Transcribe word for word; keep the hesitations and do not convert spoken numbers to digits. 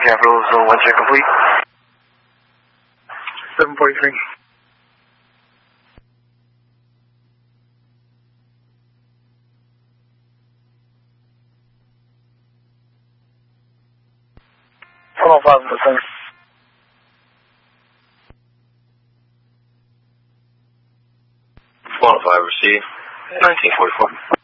Capital, zone one check complete. seven forty-three. one oh five percent. one oh five, receive. nineteen forty-four.